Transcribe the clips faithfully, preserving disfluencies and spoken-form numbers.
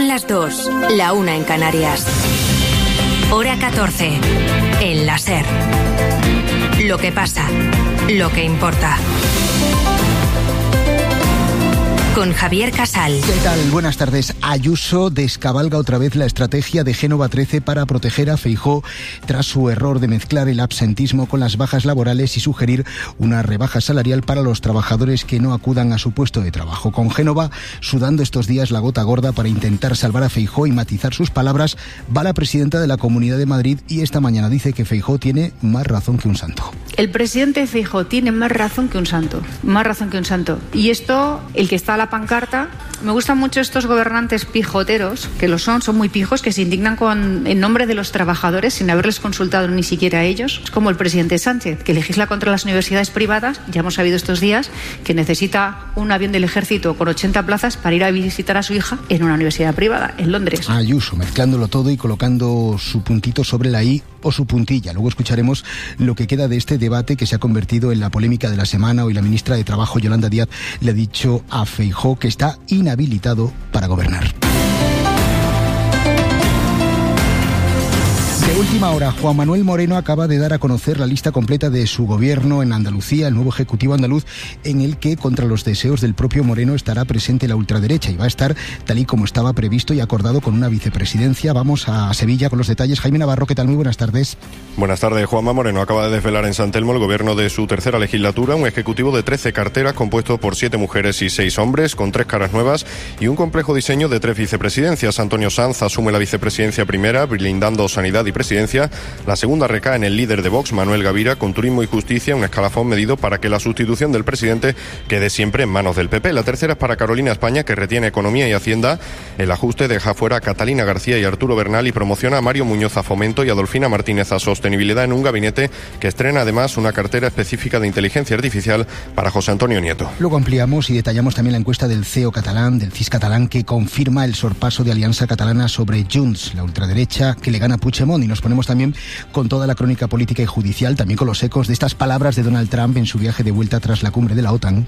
las dos, la una en Canarias. Hora catorce, en la SER. Lo que pasa, lo que importa. Con Javier Casal. ¿Qué tal? Buenas tardes. Ayuso descabalga otra vez la estrategia de Génova trece para proteger a Feijóo tras su error de mezclar el absentismo con las bajas laborales y sugerir una rebaja salarial para los trabajadores que no acudan a su puesto de trabajo. Con Génova sudando estos días la gota gorda para intentar salvar a Feijóo y matizar sus palabras, va la presidenta de la Comunidad de Madrid y esta mañana dice que Feijóo tiene más razón que un santo. El presidente Feijóo tiene más razón que un santo, más razón que un santo. Y esto, el que está a la pancarta, me gustan mucho estos gobernantes pijoteros, que lo son, son muy pijos, que se indignan con, en nombre de los trabajadores sin haberles consultado ni siquiera a ellos. Es como el presidente Sánchez, que legisla contra las universidades privadas. Ya hemos sabido estos días que necesita un avión del ejército con ochenta plazas para ir a visitar a su hija en una universidad privada, en Londres. Ayuso, mezclándolo todo y colocando su puntito sobre la I o su puntilla. Luego escucharemos lo que queda de este debate que se ha convertido en la polémica de la semana. Hoy la ministra de Trabajo, Yolanda Díaz, le ha dicho a Feijóo que está inhabilitado para gobernar. De última hora, Juan Manuel Moreno acaba de dar a conocer la lista completa de su gobierno en Andalucía, el nuevo Ejecutivo andaluz, en el que, contra los deseos del propio Moreno, estará presente la ultraderecha y va a estar tal y como estaba previsto y acordado con una vicepresidencia. Vamos a Sevilla con los detalles. Jaime Navarro, ¿qué tal? Muy buenas tardes. Buenas tardes. Juanma Moreno acaba de desvelar en San Telmo el gobierno de su tercera legislatura, un ejecutivo de trece carteras compuesto por siete mujeres y seis hombres, con tres caras nuevas y un complejo diseño de tres vicepresidencias. Antonio Sanz asume la vicepresidencia primera, blindando sanidad y presidencia. La segunda recae en el líder de Vox, Manuel Gavira, con turismo y justicia, un escalafón medido para que la sustitución del presidente quede siempre en manos del P P. La tercera es para Carolina España, que retiene economía y hacienda. El ajuste deja fuera a Catalina García y Arturo Bernal y promociona a Mario Muñoz a Fomento y a Adolfina Martínez a Sostenibilidad, en un gabinete que estrena además una cartera específica de inteligencia artificial para José Antonio Nieto. Luego ampliamos y detallamos también la encuesta del C E O catalán, del C I S catalán, que confirma el sorpaso de Alianza Catalana sobre Junts, la ultraderecha que le gana a Puigdemont, y nos ponemos también con toda la crónica política y judicial, también con los ecos de estas palabras de Donald Trump en su viaje de vuelta tras la cumbre de la OTAN.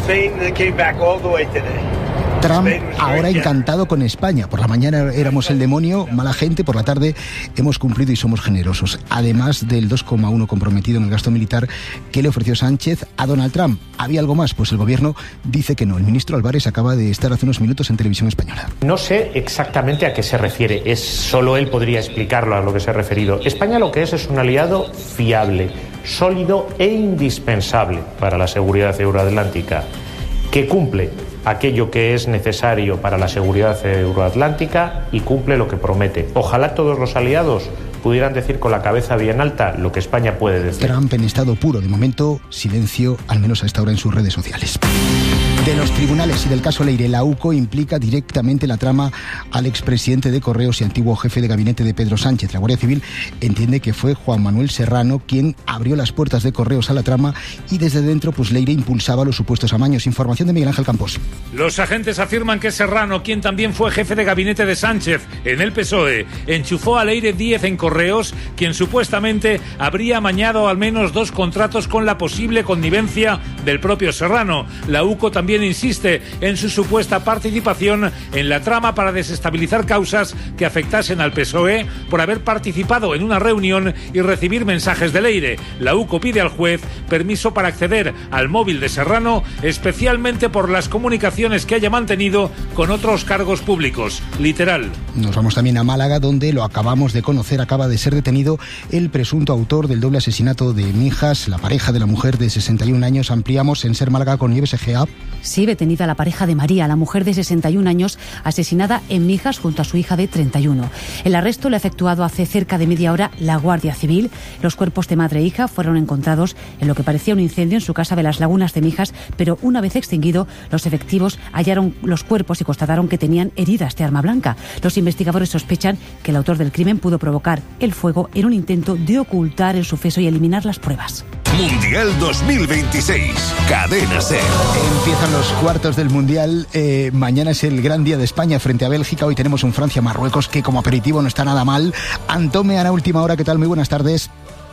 Trump ahora encantado con España. Por la mañana éramos el demonio, mala gente, por la tarde hemos cumplido y somos generosos. Además del dos coma uno comprometido en el gasto militar que le ofreció Sánchez a Donald Trump. ¿Había algo más? Pues el gobierno dice que no. El ministro Álvarez acaba de estar hace unos minutos en Televisión Española. No sé exactamente a qué se refiere. Es solo él podría explicarlo a lo que se ha referido. España lo que es es un aliado fiable, sólido e indispensable para la seguridad euroatlántica, que cumple aquello que es necesario para la seguridad euroatlántica y cumple lo que promete. Ojalá todos los aliados pudieran decir con la cabeza bien alta lo que España puede decir. Trump en estado puro. De momento, silencio, al menos a esta hora en sus redes sociales. De los tribunales y del caso Leire, la UCO implica directamente la trama al expresidente de Correos y antiguo jefe de gabinete de Pedro Sánchez. La Guardia Civil entiende que fue Juan Manuel Serrano quien abrió las puertas de Correos a la trama y desde dentro pues Leire impulsaba los supuestos amaños. Información de Miguel Ángel Campos. Los agentes afirman que Serrano, quien también fue jefe de gabinete de Sánchez en el P S O E, enchufó a Leire Díez en Correos, quien supuestamente habría amañado al menos dos contratos con la posible connivencia del propio Serrano. La UCO también insiste en su supuesta participación en la trama para desestabilizar causas que afectasen al P S O E por haber participado en una reunión y recibir mensajes de Leire. La UCO pide al juez permiso para acceder al móvil de Serrano, especialmente por las comunicaciones que haya mantenido con otros cargos públicos. Literal. Nos vamos también a Málaga, donde lo acabamos de conocer, acaba de ser detenido el presunto autor del doble asesinato de Mijas, la pareja de la mujer de sesenta y un años. Ampliamos en Ser Málaga con Nieves Egea. Sí, detenida la pareja de María, la mujer de sesenta y un años, asesinada en Mijas junto a su hija de treinta y uno. El arresto lo ha efectuado hace cerca de media hora la Guardia Civil. Los cuerpos de madre e hija fueron encontrados en lo que parecía un incendio en su casa de las Lagunas de Mijas, pero una vez extinguido, los efectivos hallaron los cuerpos y constataron que tenían heridas de arma blanca. Los investigadores sospechan que el autor del crimen pudo provocar el fuego en un intento de ocultar el suceso y eliminar las pruebas. Mundial dos mil veintiséis, Cadena SER. Empiezan los cuartos del Mundial. Eh, mañana es el gran día de España frente a Bélgica. Hoy tenemos un Francia-Marruecos que como aperitivo no está nada mal. Antón Meana, última hora, ¿qué tal? Muy buenas tardes.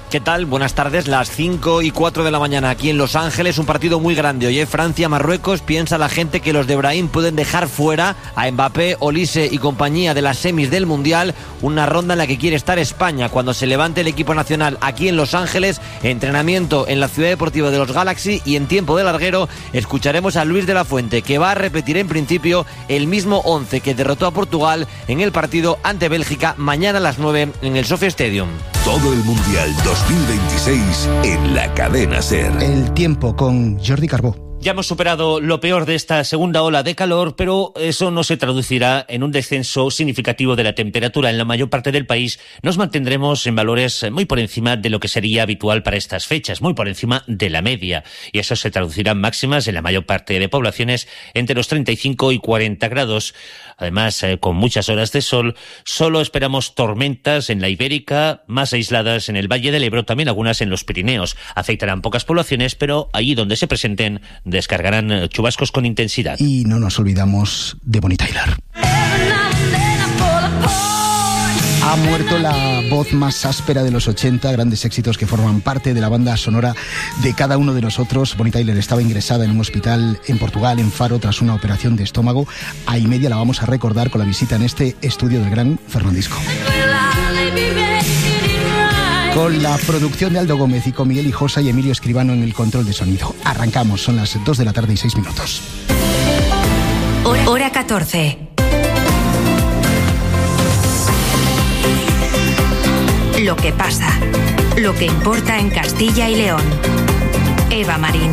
¿Qué tal? Buenas tardes, las cinco y cuatro de la mañana aquí en Los Ángeles, un partido muy grande. Hoy Francia-Marruecos, piensa la gente que los de Brahim pueden dejar fuera a Mbappé, Olise y compañía de las semis del Mundial, una ronda en la que quiere estar España cuando se levante el equipo nacional aquí en Los Ángeles, entrenamiento en la Ciudad Deportiva de los Galaxy y en tiempo de larguero escucharemos a Luis de la Fuente, que va a repetir en principio el mismo once que derrotó a Portugal en el partido ante Bélgica mañana a las nueve en el Sophia Stadium. Todo el Mundial dos mil veintiséis en la cadena SER. El tiempo con Jordi Carbó. Ya hemos superado lo peor de esta segunda ola de calor, pero eso no se traducirá en un descenso significativo de la temperatura. En la mayor parte del país nos mantendremos en valores muy por encima de lo que sería habitual para estas fechas, muy por encima de la media. Y eso se traducirá en máximas en la mayor parte de poblaciones entre los treinta y cinco y cuarenta grados. Además, eh, con muchas horas de sol, solo esperamos tormentas en la Ibérica, más aisladas en el Valle del Ebro, también algunas en los Pirineos. Afectarán pocas poblaciones, pero allí donde se presenten descargarán chubascos con intensidad. Y no nos olvidamos de Bonnie Tyler. Ha muerto la voz más áspera de los ochenta, grandes éxitos que forman parte de la banda sonora de cada uno de nosotros. Bonnie Tyler estaba ingresada en un hospital en Portugal, en Faro, tras una operación de estómago. A y media la vamos a recordar con la visita en este estudio del gran Fernandisco. Con la producción de Aldo Gómez y con Miguel Hijosa y Emilio Escribano en el control de sonido. Arrancamos, son las dos de la tarde y seis minutos. Hora catorce. Lo que pasa, lo que importa en Castilla y León. Eva Marín.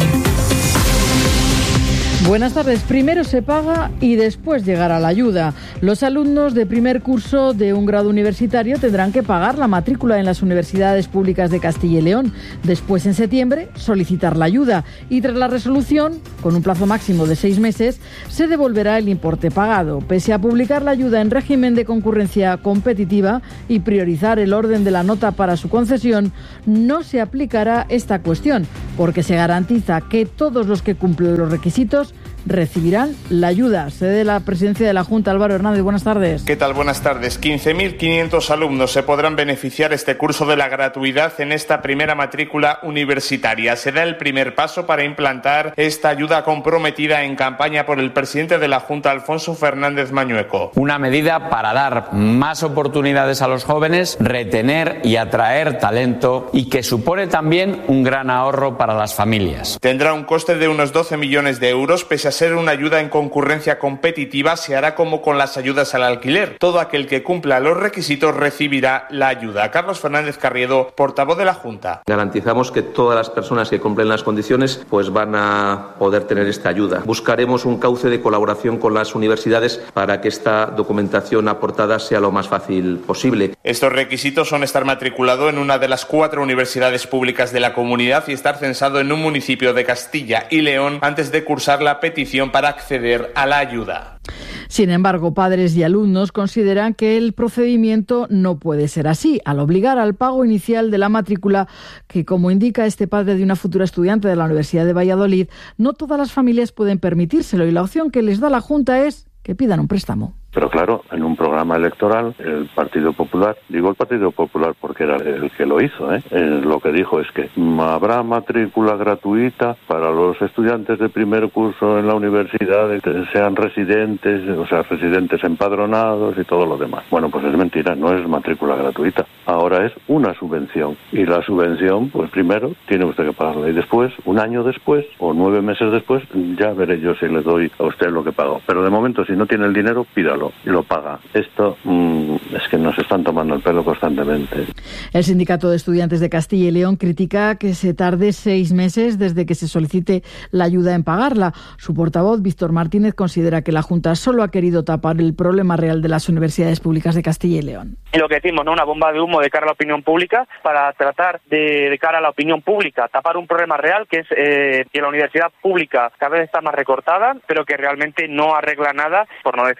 Buenas tardes. Primero se paga y después llegará la ayuda. Los alumnos de primer curso de un grado universitario tendrán que pagar la matrícula en las universidades públicas de Castilla y León. Después, en septiembre, solicitar la ayuda. Y tras la resolución, con un plazo máximo de seis meses, se devolverá el importe pagado. Pese a publicar la ayuda en régimen de concurrencia competitiva y priorizar el orden de la nota para su concesión, no se aplicará esta cuestión, porque se garantiza que todos los que cumplen los requisitos recibirán la ayuda. Sede de la presidencia de la Junta, Álvaro Hernández, buenas tardes. ¿Qué tal? Buenas tardes. quince mil quinientos alumnos se podrán beneficiar este curso de la gratuidad en esta primera matrícula universitaria. Será el primer paso para implantar esta ayuda comprometida en campaña por el presidente de la Junta, Alfonso Fernández Mañueco. Una medida para dar más oportunidades a los jóvenes, retener y atraer talento y que supone también un gran ahorro para las familias. Tendrá un coste de unos doce millones de euros, pese a ser una ayuda en concurrencia competitiva, se hará como con las ayudas al alquiler. Todo aquel que cumpla los requisitos recibirá la ayuda. Carlos Fernández Carriedo, portavoz de la Junta. Garantizamos que todas las personas que cumplen las condiciones pues van a poder tener esta ayuda. Buscaremos un cauce de colaboración con las universidades para que esta documentación aportada sea lo más fácil posible. Estos requisitos son estar matriculado en una de las cuatro universidades públicas de la comunidad y estar censado en un municipio de Castilla y León antes de cursar la petición para acceder a la ayuda. Sin embargo, padres y alumnos consideran que el procedimiento no puede ser así, al obligar al pago inicial de la matrícula, que, como indica este padre de una futura estudiante de la Universidad de Valladolid, no todas las familias pueden permitírselo y la opción que les da la Junta es que pidan un préstamo. Pero claro, en un programa electoral, el Partido Popular, digo el Partido Popular porque era el que lo hizo, ¿eh? Eh, lo que dijo es que habrá matrícula gratuita para los estudiantes de primer curso en la universidad, que sean residentes, o sea, residentes empadronados y todo lo demás. Bueno, pues es mentira, no es matrícula gratuita. Ahora es una subvención. Y la subvención, pues primero, tiene usted que pagarla. Y después, un año después, o nueve meses después, ya veré yo si le doy a usted lo que pago. Pero de momento, si no tiene el dinero, pídalo y lo paga. Esto mmm, es que nos están tomando el pelo constantemente. El Sindicato de Estudiantes de Castilla y León critica que se tarde seis meses desde que se solicite la ayuda en pagarla. Su portavoz, Víctor Martínez, considera que la Junta solo ha querido tapar el problema real de las universidades públicas de Castilla y León. Y lo que decimos, ¿no? Una bomba de humo de cara a la opinión pública para tratar de, de cara a la opinión pública, tapar un problema real que es eh, que la universidad pública cada vez está más recortada, pero que realmente no arregla nada, por no decir la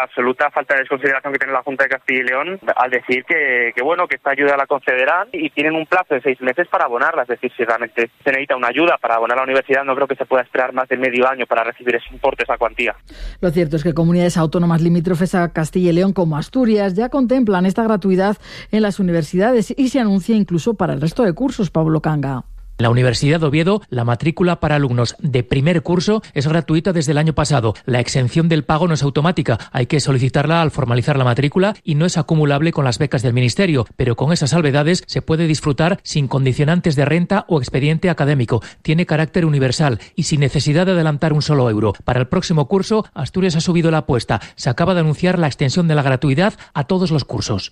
absoluta falta de desconsideración que tiene la Junta de Castilla y León al decir que, que bueno, que esta ayuda la concederán y tienen un plazo de seis meses para abonarla. Es decir, si realmente se necesita una ayuda para abonar a la universidad, no creo que se pueda esperar más de medio año para recibir ese importe, esa cuantía. Lo cierto es que comunidades autónomas limítrofes a Castilla y León, como Asturias, ya contemplan esta gratuidad en las universidades y se anuncia incluso para el resto de cursos. Pablo Canga. En la Universidad de Oviedo, la matrícula para alumnos de primer curso es gratuita desde el año pasado. La exención del pago no es automática, hay que solicitarla al formalizar la matrícula y no es acumulable con las becas del Ministerio, pero con esas salvedades se puede disfrutar sin condicionantes de renta o expediente académico. Tiene carácter universal y sin necesidad de adelantar un solo euro. Para el próximo curso, Asturias ha subido la apuesta. Se acaba de anunciar la extensión de la gratuidad a todos los cursos.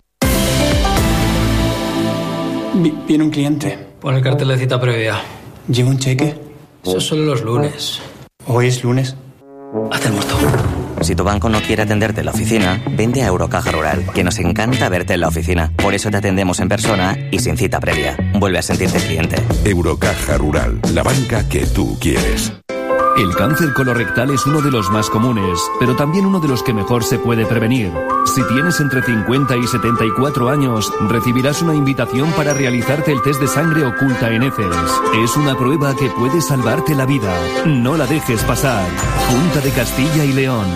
Viene un cliente. Pon el cartel de cita previa. ¿Lleva un cheque? Eso es solo los lunes. ¿Hoy es lunes? Haz el muerto. Si tu banco no quiere atenderte en la oficina, vente a Eurocaja Rural, que nos encanta verte en la oficina. Por eso te atendemos en persona y sin cita previa. Vuelve a sentirte cliente. Eurocaja Rural, la banca que tú quieres. El cáncer colorectal es uno de los más comunes, pero también uno de los que mejor se puede prevenir. Si tienes entre cincuenta y setenta y cuatro años, recibirás una invitación para realizarte el test de sangre oculta en heces. Es una prueba que puede salvarte la vida. No la dejes pasar. Junta de Castilla y León.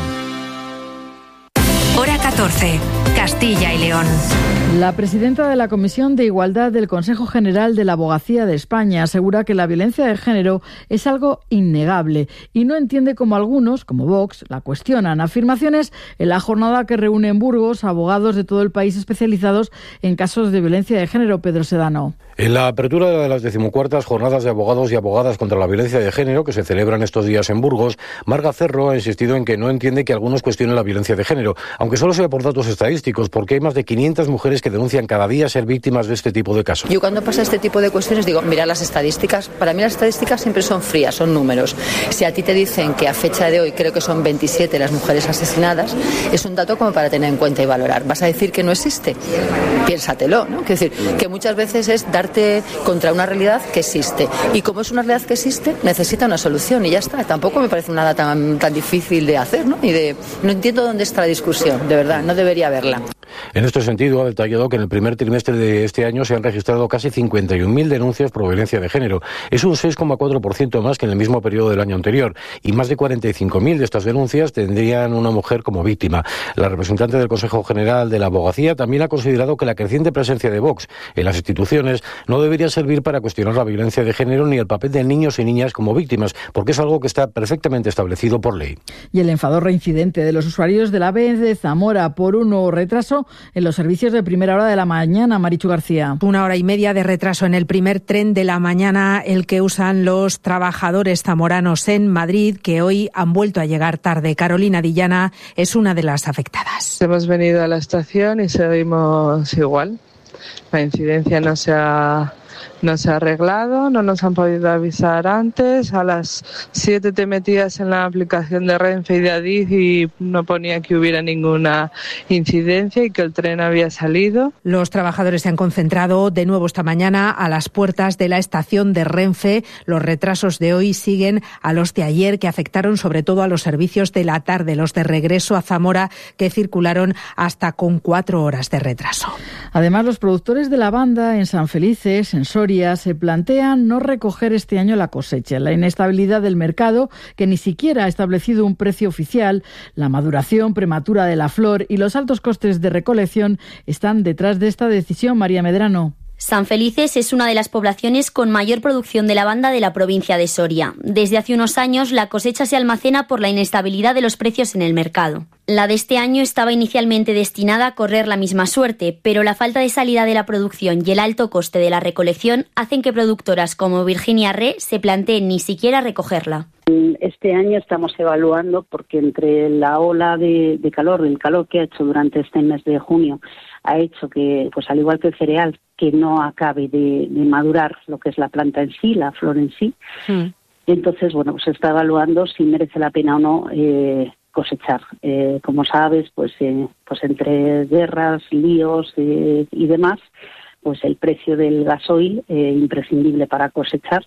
Hora catorce. Castilla y León. La presidenta de la Comisión de Igualdad del Consejo General de la Abogacía de España asegura que la violencia de género es algo innegable y no entiende cómo algunos, como Vox, la cuestionan. Afirmaciones en la jornada que reúne en Burgos a abogados de todo el país especializados en casos de violencia de género. Pedro Sedano. En la apertura de las decimocuartas jornadas de abogados y abogadas contra la violencia de género que se celebran estos días en Burgos, Marga Cerro ha insistido en que no entiende que algunos cuestionen la violencia de género, aunque solo sea por datos estadísticos, porque hay más de quinientas mujeres que denuncian cada día ser víctimas de este tipo de casos. Yo cuando pasa este tipo de cuestiones digo, mira las estadísticas, para mí las estadísticas siempre son frías, son números. Si a ti te dicen que a fecha de hoy creo que son veintisiete las mujeres asesinadas, es un dato como para tener en cuenta y valorar. ¿Vas a decir que no existe? Piénsatelo, ¿no? Es decir, que muchas veces es darte contra una realidad que existe. Y como es una realidad que existe, necesita una solución y ya está. Tampoco me parece nada tan, tan difícil de hacer, ¿no? Y de, no entiendo dónde está la discusión, de verdad, no debería haberla. En este sentido, ha detallado que en el primer trimestre de este año se han registrado casi cincuenta y un mil denuncias por violencia de género. Es un seis coma cuatro por ciento más que en el mismo periodo del año anterior. Y más de cuarenta y cinco mil de estas denuncias tendrían una mujer como víctima. La representante del Consejo General de la Abogacía también ha considerado que la creciente presencia de Vox en las instituciones no debería servir para cuestionar la violencia de género ni el papel de niños y niñas como víctimas, porque es algo que está perfectamente establecido por ley. Y el enfado reincidente de los usuarios de la AVE de Zamora por un nuevo retraso en los servicios de primera hora de la mañana. Marichu García. Una hora y media de retraso en el primer tren de la mañana, el que usan los trabajadores zamoranos en Madrid, que hoy han vuelto a llegar tarde. Carolina Dillana es una de las afectadas. Hemos venido a la estación y seguimos igual. La incidencia no se ha... No se ha arreglado, no nos han podido avisar antes. A las siete te metías en la aplicación de Renfe y de Adif y no ponía que hubiera ninguna incidencia y que el tren había salido. Los trabajadores se han concentrado de nuevo esta mañana a las puertas de la estación de Renfe. Los retrasos de hoy siguen a los de ayer, que afectaron sobre todo a los servicios de la tarde, los de regreso a Zamora, que circularon hasta con cuatro horas de retraso. Además, los productores de lavanda en San Felices, en Soria, se plantean no recoger este año la cosecha. La inestabilidad del mercado, que ni siquiera ha establecido un precio oficial, la maduración prematura de la flor y los altos costes de recolección están detrás de esta decisión. María Medrano. San Felices es una de las poblaciones con mayor producción de lavanda de la provincia de Soria. Desde hace unos años, la cosecha se almacena por la inestabilidad de los precios en el mercado. La de este año estaba inicialmente destinada a correr la misma suerte, pero la falta de salida de la producción y el alto coste de la recolección hacen que productoras como Virginia Re se planteen ni siquiera recogerla. Este año estamos evaluando, porque entre la ola de, de calor, el calor que ha hecho durante este mes de junio, ha hecho que, pues al igual que el cereal, que no acabe de, de madurar lo que es la planta en sí, la flor en sí. Mm. Entonces, bueno, pues se está evaluando si merece la pena o no eh, cosechar. Eh, como sabes, pues, eh, pues entre guerras, líos eh, y demás, pues el precio del gasoil, eh, imprescindible para cosechar,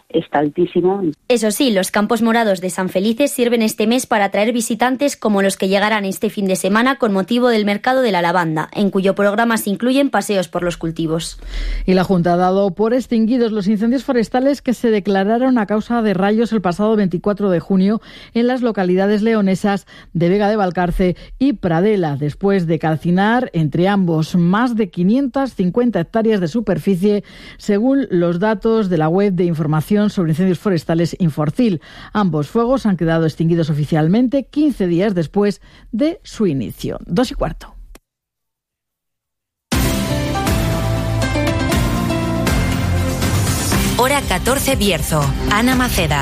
está altísimo. Eso sí, los campos morados de San Felices sirven este mes para atraer visitantes como los que llegarán este fin de semana con motivo del Mercado de la Lavanda, en cuyo programa se incluyen paseos por los cultivos. Y la Junta ha dado por extinguidos los incendios forestales que se declararon a causa de rayos el pasado veinticuatro de junio en las localidades leonesas de Vega de Valcarce y Pradela, después de calcinar entre ambos más de quinientas cincuenta hectáreas de superficie, según los datos de la web de información sobre incendios forestales Inforcil. Ambos fuegos han quedado extinguidos oficialmente quince días después de su inicio. Dos y cuarto. Hora catorce Bierzo. Ana Maceda.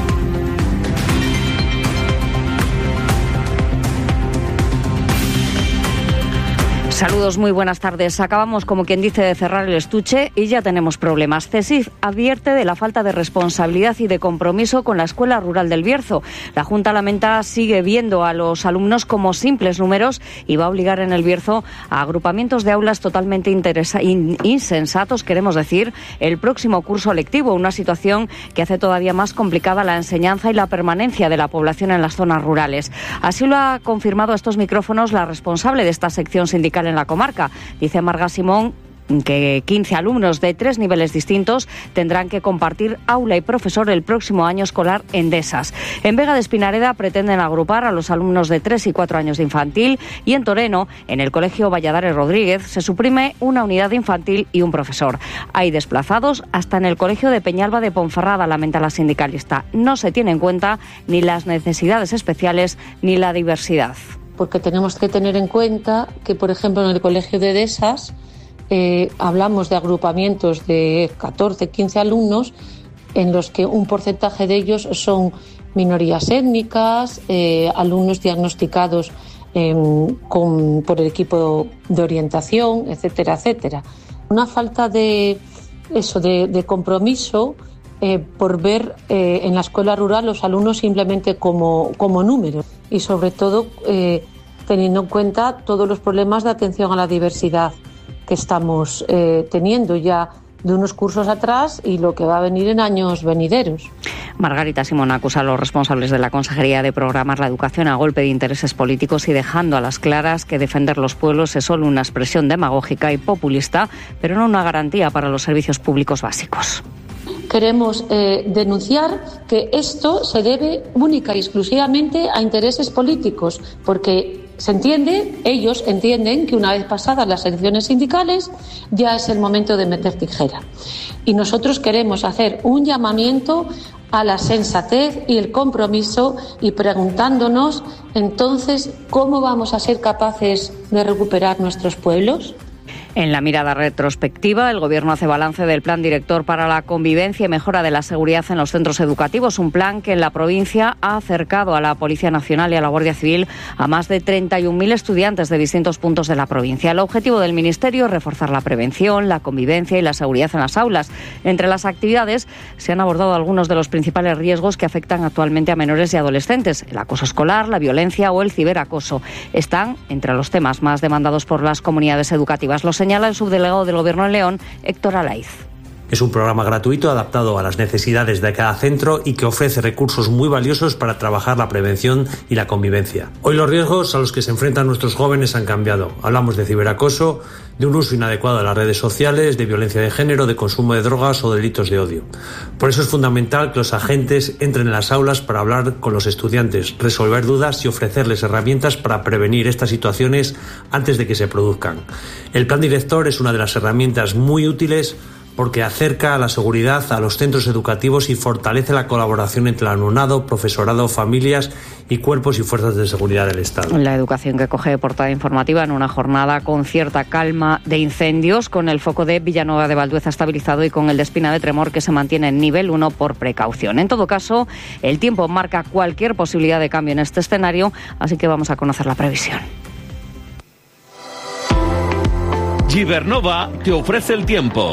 Saludos, muy buenas tardes. Acabamos, como quien dice, de cerrar el estuche y ya tenemos problemas. CESIF advierte de la falta de responsabilidad y de compromiso con la Escuela Rural del Bierzo. La Junta lamenta sigue viendo a los alumnos como simples números y va a obligar en el Bierzo a agrupamientos de aulas totalmente interesa- in- insensatos, queremos decir, el próximo curso lectivo, una situación que hace todavía más complicada la enseñanza y la permanencia de la población en las zonas rurales. Así lo ha confirmado a estos micrófonos la responsable de esta sección sindical en la comarca. Dice Marga Simón que quince alumnos de tres niveles distintos tendrán que compartir aula y profesor el próximo año escolar en Desas. En Vega de Espinareda pretenden agrupar a los alumnos de tres y cuatro años de infantil y en Toreno, en el Colegio Valladares Rodríguez, se suprime una unidad de infantil y un profesor. Hay desplazados hasta en el Colegio de Peñalba de Ponferrada, lamenta la sindicalista. No se tiene en cuenta ni las necesidades especiales ni la diversidad. Porque tenemos que tener en cuenta que, por ejemplo, en el Colegio de Desas eh, hablamos de agrupamientos de catorce, quince alumnos en los que un porcentaje de ellos son minorías étnicas, eh, alumnos diagnosticados eh, con, por el equipo de orientación, etcétera, etcétera. Una falta de, eso, de, de compromiso eh, por ver eh, en la escuela rural los alumnos simplemente como, como números y sobre todo eh, teniendo en cuenta todos los problemas de atención a la diversidad que estamos eh, teniendo ya de unos cursos atrás y lo que va a venir en años venideros. Margarita Simón acusa a los responsables de la Consejería de programar la educación a golpe de intereses políticos y dejando a las claras que defender los pueblos es solo una expresión demagógica y populista, pero no una garantía para los servicios públicos básicos. Queremos eh, denunciar que esto se debe única y exclusivamente a intereses políticos, porque se entiende, ellos entienden que una vez pasadas las elecciones sindicales ya es el momento de meter tijera. Y nosotros queremos hacer un llamamiento a la sensatez y el compromiso y preguntándonos entonces cómo vamos a ser capaces de recuperar nuestros pueblos. En la mirada retrospectiva, el Gobierno hace balance del Plan Director para la Convivencia y Mejora de la Seguridad en los Centros Educativos, un plan que en la provincia ha acercado a la Policía Nacional y a la Guardia Civil a más de treinta y un mil estudiantes de distintos puntos de la provincia. El objetivo del Ministerio es reforzar la prevención, la convivencia y la seguridad en las aulas. Entre las actividades se han abordado algunos de los principales riesgos que afectan actualmente a menores y adolescentes: el acoso escolar, la violencia o el ciberacoso. Están entre los temas más demandados por las comunidades educativas. Los señala el subdelegado del Gobierno en León, Héctor Alaiz. Es un programa gratuito adaptado a las necesidades de cada centro y que ofrece recursos muy valiosos para trabajar la prevención y la convivencia. Hoy los riesgos a los que se enfrentan nuestros jóvenes han cambiado. Hablamos de ciberacoso, de un uso inadecuado de las redes sociales, de violencia de género, de consumo de drogas o delitos de odio. Por eso es fundamental que los agentes entren en las aulas para hablar con los estudiantes, resolver dudas y ofrecerles herramientas para prevenir estas situaciones antes de que se produzcan. El plan director es una de las herramientas muy útiles porque acerca la seguridad a los centros educativos y fortalece la colaboración entre el alumnado, profesorado, familias y cuerpos y fuerzas de seguridad del Estado. La educación que coge portada informativa en una jornada con cierta calma de incendios, con el foco de Villanueva de Valdueza estabilizado y con el de Espina de Tremor que se mantiene en nivel uno por precaución. En todo caso, el tiempo marca cualquier posibilidad de cambio en este escenario, así que vamos a conocer la previsión. Gibernova te ofrece el tiempo.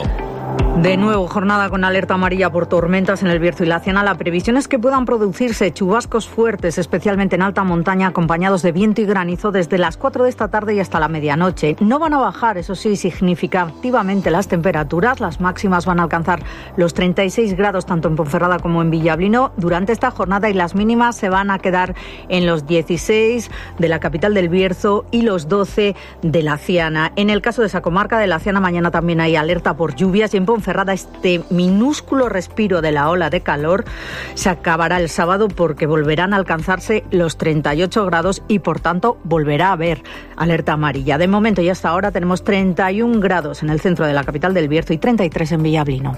De nuevo, jornada con alerta amarilla por tormentas en el Bierzo y la Ciana. La previsión es que puedan producirse chubascos fuertes, especialmente en alta montaña, acompañados de viento y granizo desde las cuatro de esta tarde y hasta la medianoche. No van a bajar, eso sí, significativamente las temperaturas. Las máximas van a alcanzar los treinta y seis grados tanto en Ponferrada como en Villablino durante esta jornada, y las mínimas se van a quedar en los dieciséis de la capital del Bierzo y los doce de la Ciana. En el caso de esa comarca de la Ciana, mañana también hay alerta por lluvias, y en Ponferrada este minúsculo respiro de la ola de calor se acabará el sábado, porque volverán a alcanzarse los treinta y ocho grados y por tanto volverá a haber alerta amarilla. De momento y hasta ahora tenemos treinta y un grados en el centro de la capital del Bierzo y treinta y tres en Villablino.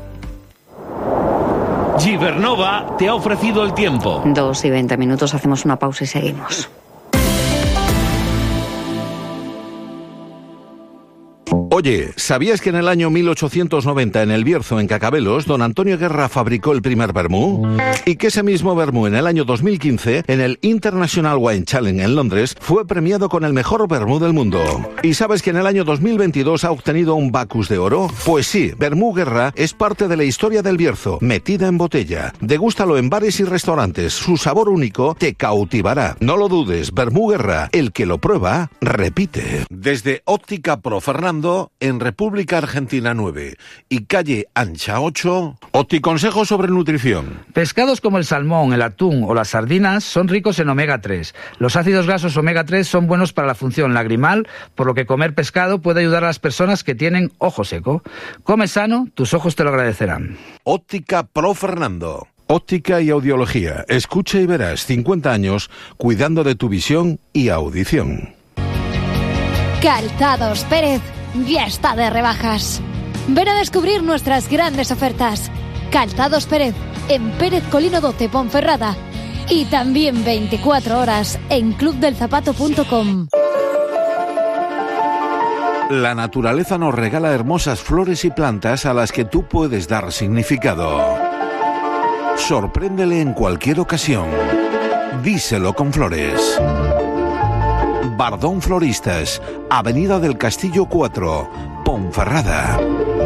Gibernova te ha ofrecido el tiempo. Dos y veinte minutos, hacemos una pausa y seguimos. Oye, ¿sabías que en el año mil ochocientos noventa en el Bierzo, en Cacabelos, don Antonio Guerra fabricó el primer vermú? Y que ese mismo vermú en el año dos mil quince, en el International Wine Challenge en Londres, fue premiado con el mejor vermú del mundo. ¿Y sabes que en el año dos mil veintidós ha obtenido un Bacus de oro? Pues sí, Vermú Guerra es parte de la historia del Bierzo, metida en botella. Degústalo en bares y restaurantes, su sabor único te cautivará. No lo dudes, Vermú Guerra, el que lo prueba, repite. Desde Óptica Pro Fernando, en República Argentina nueve y calle Ancha ocho, Opticonsejos sobre nutrición. Pescados como el salmón, el atún o las sardinas son ricos en omega tres. Los ácidos grasos omega tres son buenos para la función lagrimal, por lo que comer pescado puede ayudar a las personas que tienen ojo seco. Come sano, tus ojos te lo agradecerán. Óptica Pro Fernando. Óptica y audiología. Escucha y verás. cincuenta años cuidando de tu visión y audición. Calzados Pérez ya está de rebajas. Ven a descubrir nuestras grandes ofertas. Calzados Pérez, en Pérez Colino doce, Ponferrada. Y también veinticuatro horas en club del zapato punto com. La naturaleza nos regala hermosas flores y plantas a las que tú puedes dar significado. Sorpréndele en cualquier ocasión. Díselo con flores. Bardón Floristas, Avenida del Castillo cuatro, Ponferrada.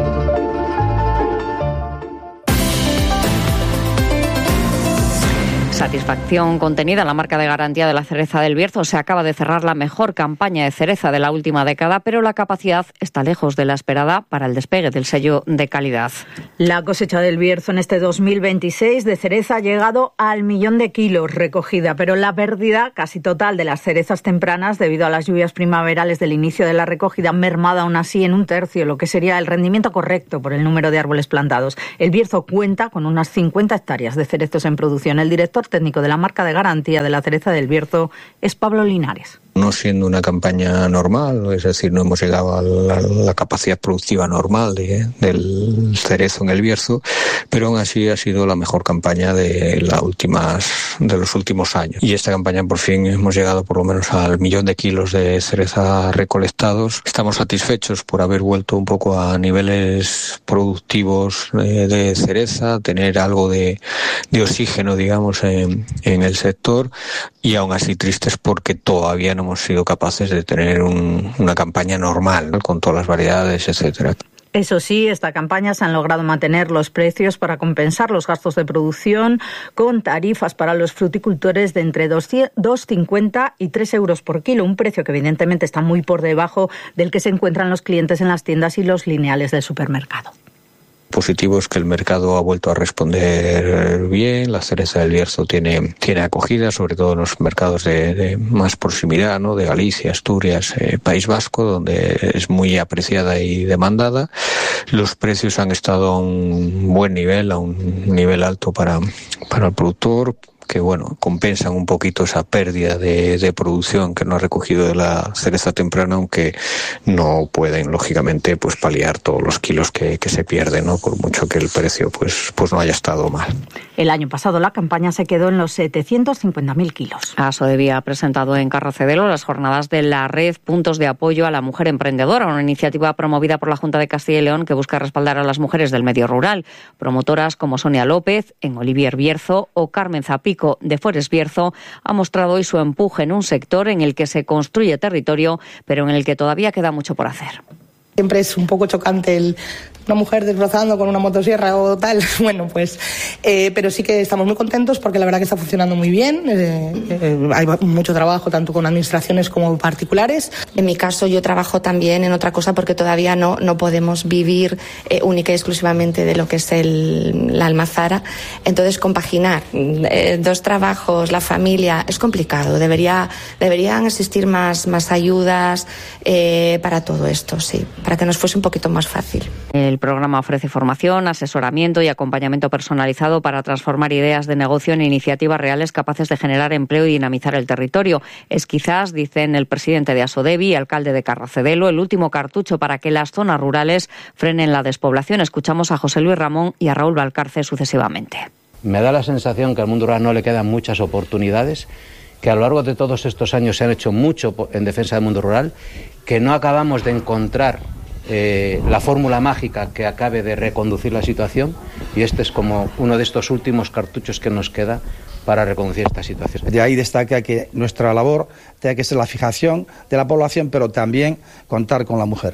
Satisfacción contenida en la marca de garantía de la cereza del Bierzo. Se acaba de cerrar la mejor campaña de cereza de la última década, pero la capacidad está lejos de la esperada para el despegue del sello de calidad. La cosecha del Bierzo en este dos mil veintiséis de cereza ha llegado al millón de kilos recogida, pero la pérdida casi total de las cerezas tempranas debido a las lluvias primaverales del inicio de la recogida han mermado aún así en un tercio lo que sería el rendimiento correcto por el número de árboles plantados. El Bierzo cuenta con unas cincuenta hectáreas de cerezos en producción. El director técnico de la marca de garantía de la cereza del Bierzo es Pablo Linares. No siendo una campaña normal, es decir, no hemos llegado a la, la capacidad productiva normal de, del cerezo en el Bierzo, pero aún así ha sido la mejor campaña de, las últimas, de los últimos años. Y esta campaña por fin hemos llegado por lo menos al millón de kilos de cereza recolectados. Estamos satisfechos por haber vuelto un poco a niveles productivos de, de cereza, tener algo de, de oxígeno, digamos, en, en el sector, y aún así tristes porque todavía no hemos sido capaces de tener un, una campaña normal, ¿no?, con todas las variedades, etcétera. Eso sí, esta campaña se han logrado mantener los precios para compensar los gastos de producción, con tarifas para los fruticultores de entre dos cincuenta y tres euros por kilo, un precio que evidentemente está muy por debajo del que se encuentran los clientes en las tiendas y los lineales del supermercado. Positivo es que el mercado ha vuelto a responder bien, la cereza del Bierzo tiene, tiene acogida, sobre todo en los mercados de, de más proximidad, ¿no?, de Galicia, Asturias, eh, País Vasco, donde es muy apreciada y demandada. Los precios han estado a un buen nivel, a un nivel alto para, para el productor, que bueno, compensan un poquito esa pérdida de, de producción que no ha recogido de la cereza temprana, aunque no pueden lógicamente pues paliar todos los kilos que, que se pierden, ¿no?, por mucho que el precio pues, pues no haya estado mal. El año pasado la campaña se quedó en los setecientos cincuenta mil kilos. Asodevia ha presentado en Carrocedelo las jornadas de la red Puntos de Apoyo a la Mujer Emprendedora, una iniciativa promovida por la Junta de Castilla y León que busca respaldar a las mujeres del medio rural. Promotoras como Sonia López, en Olivier Bierzo, o Carmen Zapico de Forest Bierzo ha mostrado hoy su empuje en un sector en el que se construye territorio, pero en el que todavía queda mucho por hacer. Siempre es un poco chocante el una mujer desbrozando con una motosierra o tal, bueno, pues, eh, pero sí que estamos muy contentos porque la verdad que está funcionando muy bien, eh, eh, hay mucho trabajo tanto con administraciones como particulares. En mi caso yo trabajo también en otra cosa porque todavía no, no podemos vivir eh, única y exclusivamente de lo que es el, la almazara, entonces compaginar eh, dos trabajos, la familia, es complicado, debería, deberían existir más, más ayudas eh, para todo esto, sí, para que nos fuese un poquito más fácil. El programa ofrece formación, asesoramiento y acompañamiento personalizado para transformar ideas de negocio en iniciativas reales capaces de generar empleo y dinamizar el territorio. Es quizás, dicen el presidente de Asodebi y alcalde de Carracedelo, el último cartucho para que las zonas rurales frenen la despoblación. Escuchamos a José Luis Ramón y a Raúl Valcarce sucesivamente. Me da la sensación que al mundo rural no le quedan muchas oportunidades, que a lo largo de todos estos años se han hecho mucho en defensa del mundo rural, que no acabamos de encontrar eh, la fórmula mágica que acabe de reconducir la situación, y este es como uno de estos últimos cartuchos que nos queda para reconducir esta situación. De ahí destaca que nuestra labor tiene que ser la fijación de la población, pero también contar con la mujer.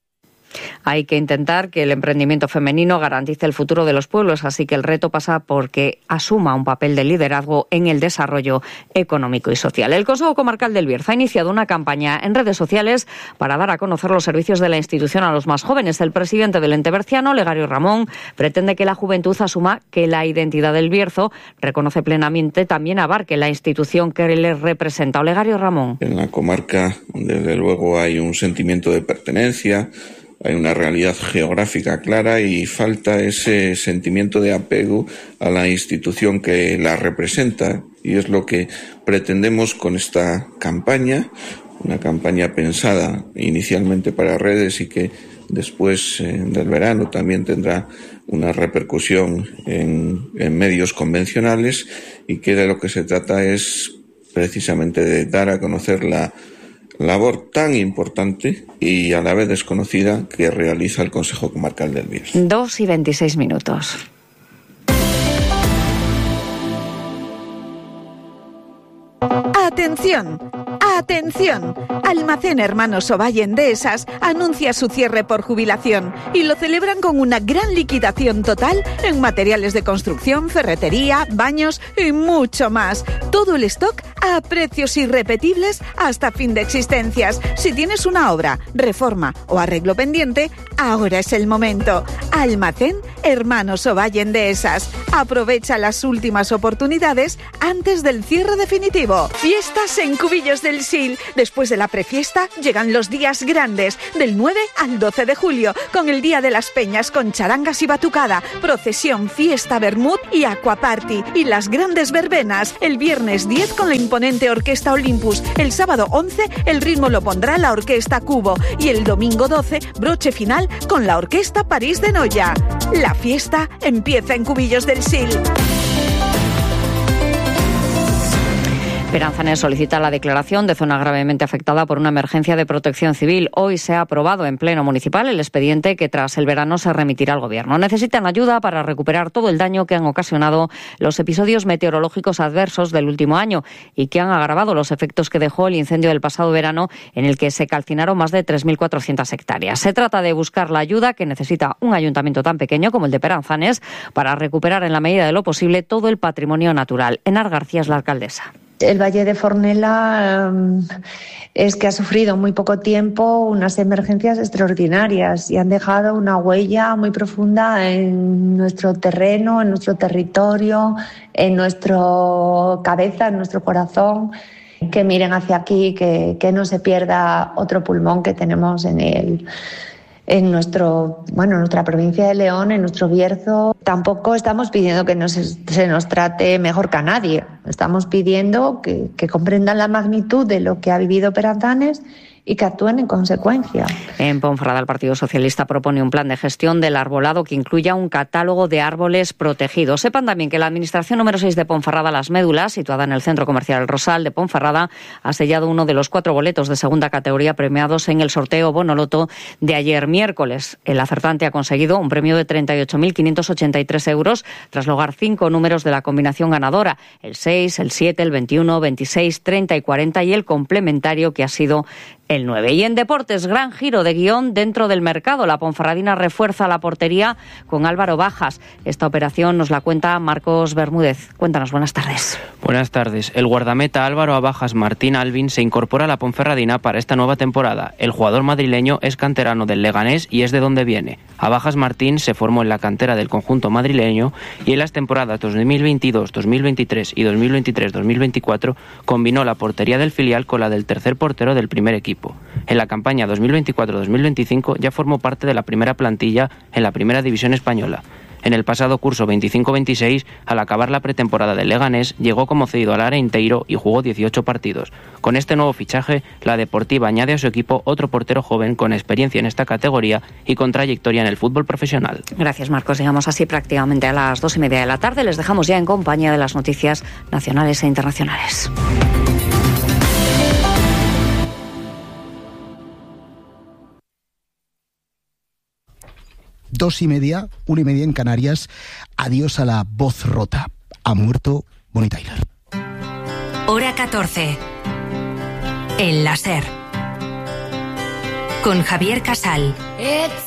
Hay que intentar que el emprendimiento femenino garantice el futuro de los pueblos, así que el reto pasa por que asuma un papel de liderazgo en el desarrollo económico y social. El Consejo Comarcal del Bierzo ha iniciado una campaña en redes sociales para dar a conocer los servicios de la institución a los más jóvenes. El presidente del ente berciano, Olegario Ramón, pretende que la juventud asuma que la identidad del Bierzo reconoce plenamente también abarque la institución que les representa. Olegario Ramón. En la comarca, desde luego, hay un sentimiento de pertenencia, hay una realidad geográfica clara y falta ese sentimiento de apego a la institución que la representa, y es lo que pretendemos con esta campaña, una campaña pensada inicialmente para redes y que después eh, del verano también tendrá una repercusión en, en medios convencionales, y que de lo que se trata es precisamente de dar a conocer la labor tan importante y a la vez desconocida que realiza el Consejo Comarcal del Bierzo. Dos y veintiséis minutos. ¡Atención! ¡Atención! Almacén Hermanos Ovalle Endesas anuncia su cierre por jubilación y lo celebran con una gran liquidación total en materiales de construcción, ferretería, baños y mucho más. Todo el stock a precios irrepetibles hasta fin de existencias. Si tienes una obra, reforma o arreglo pendiente, ahora es el momento. Almacén Hermanos Ovalle Endesas. Aprovecha las últimas oportunidades antes del cierre definitivo. Fiestas en Cubillos del Sil. Después de la prefiesta llegan los días grandes, del nueve al doce de julio, con el Día de las Peñas con charangas y batucada, procesión, fiesta, vermut y aquaparty, y las grandes verbenas, el viernes diez con la imponente Orquesta Olympus, el sábado once el ritmo lo pondrá la Orquesta Cubo y el domingo doce broche final con la Orquesta París de Noya. La fiesta empieza en Cubillos del Sil. Peranzanes solicita la declaración de zona gravemente afectada por una emergencia de protección civil. Hoy se ha aprobado en pleno municipal el expediente que tras el verano se remitirá al Gobierno. Necesitan ayuda para recuperar todo el daño que han ocasionado los episodios meteorológicos adversos del último año y que han agravado los efectos que dejó el incendio del pasado verano, en el que se calcinaron más de tres mil cuatrocientas hectáreas. Se trata de buscar la ayuda que necesita un ayuntamiento tan pequeño como el de Peranzanes para recuperar en la medida de lo posible todo el patrimonio natural. Enar García es la alcaldesa. El Valle de Fornela um, es que ha sufrido en muy poco tiempo unas emergencias extraordinarias y han dejado una huella muy profunda en nuestro terreno, en nuestro territorio, en nuestra cabeza, en nuestro corazón. Que miren hacia aquí, que, que no se pierda otro pulmón que tenemos en el... en nuestro, bueno, en nuestra provincia de León, en nuestro Bierzo. Tampoco estamos pidiendo que nos, se nos trate mejor que a nadie. Estamos pidiendo que, que comprendan la magnitud de lo que ha vivido Peranzanes y que actúen en consecuencia. En Ponferrada, el Partido Socialista propone un plan de gestión del arbolado que incluya un catálogo de árboles protegidos. Sepan también que la Administración número seis de Ponferrada, Las Médulas, situada en el Centro Comercial El Rosal de Ponferrada, ha sellado uno de los cuatro boletos de segunda categoría premiados en el sorteo Bonoloto de ayer miércoles. El acertante ha conseguido un premio de treinta y ocho mil quinientos ochenta y tres euros tras lograr cinco números de la combinación ganadora: el seis, el siete, el veintiuno, veintiséis, treinta y cuarenta, y el complementario que ha sido el nueve. Y en deportes, gran giro de guión dentro del mercado. La Ponferradina refuerza la portería con Álvaro Bajas. Esta operación nos la cuenta Marcos Bermúdez. Cuéntanos, buenas tardes. Buenas tardes. El guardameta Álvaro Bajas Martín Alvin se incorpora a la Ponferradina para esta nueva temporada. El jugador madrileño es canterano del Leganés y es de donde viene. Bajas Martín se formó en la cantera del conjunto madrileño y en las temporadas dos mil veintidós, dos mil veintitrés y dos mil veintitrés, dos mil veinticuatro combinó la portería del filial con la del tercer portero del primer equipo. En la campaña dos mil veinticuatro dos mil veinticinco ya formó parte de la primera plantilla en la primera división española. En el pasado curso veinticinco veintiséis, al acabar la pretemporada del Leganés, llegó como cedido al Arenteiro y jugó dieciocho partidos. Con este nuevo fichaje, la Deportiva añade a su equipo otro portero joven con experiencia en esta categoría y con trayectoria en el fútbol profesional. Gracias, Marcos. Llegamos así prácticamente a las dos y media de la tarde. Les dejamos ya en compañía de las noticias nacionales e internacionales. Dos y media, una y media en Canarias. Adiós a la voz rota. Ha muerto Bonnie Tyler. Hora catorce. El láser. Con Javier Casal. It's